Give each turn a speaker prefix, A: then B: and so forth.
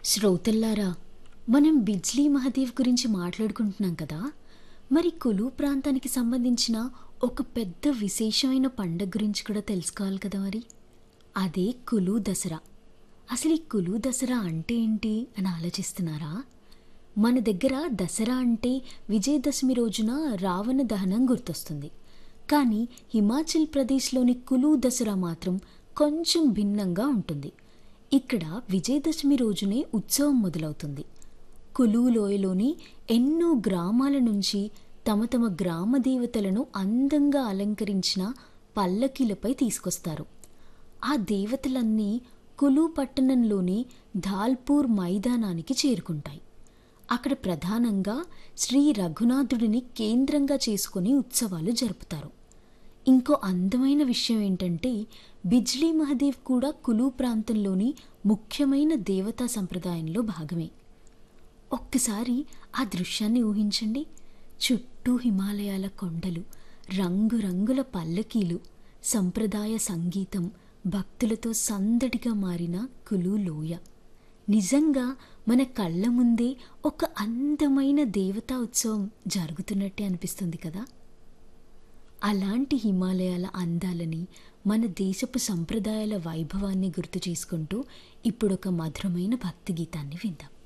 A: శ్రోతల్లారా, మనం బిజ్లీ మహదేవ్ గురించి మాట్లాడుకుంటున్నాం కదా. మరి కులు ప్రాంతానికి సంబంధించిన ఒక పెద్ద విశేషమైన పండగ గురించి కూడా తెలుసుకోవాలి కదా. మరి అదే కులు దసరా. అసలు ఈ కులు దసరా అంటే ఏంటి అని ఆలోచిస్తున్నారా? మన దగ్గర దసరా అంటే విజయదశమి రోజున రావణ దహనం గుర్తొస్తుంది. కానీ హిమాచల్ ప్రదేశ్లోని కులు దసరా మాత్రం కొంచెం భిన్నంగా ఉంటుంది. ఇక్కడ విజయదశమి రోజునే ఉత్సవం మొదలవుతుంది. కులు లోయలోని ఎన్నో గ్రామాల నుంచి తమ తమ గ్రామ దేవతలను అందంగా అలంకరించిన పల్లకీలపై తీసుకొస్తారు. ఆ దేవతలన్నీ కులు పట్టణంలోని ధాల్పూర్ మైదానానికి చేరుకుంటాయి. అక్కడ ప్రధానంగా శ్రీ రఘునాథుడిని కేంద్రంగా చేసుకుని ఉత్సవాలు జరుపుతారు. ఇంకో అందమైన విషయం ఏంటంటే, బిజ్లీ మహదేవ్ కూడా కులు ప్రాంతంలోని ముఖ్యమైన దేవతా సంప్రదాయంలో భాగమే. ఒక్కసారి ఆ దృశ్యాన్ని ఊహించండి. చుట్టూ హిమాలయాల కొండలు, రంగురంగుల పల్లకీలు, సంప్రదాయ సంగీతం, భక్తులతో సందడిగా మారిన కులు లోయ. నిజంగా మన కళ్ళ ముందే ఒక అందమైన దేవతా ఉత్సవం జరుగుతున్నట్టే అనిపిస్తుంది కదా. అలాంటి హిమాలయాల అందాలని, మన దేశపు సంప్రదాయాల వైభవాన్ని గుర్తు చేసుకుంటూ ఇప్పుడొక మధురమైన భక్తి గీతాన్ని విందాం.